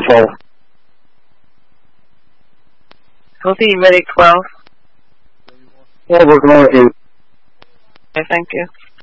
Beautiful. Healthy, medic 12. Yeah, we're going with you. Okay, thank you.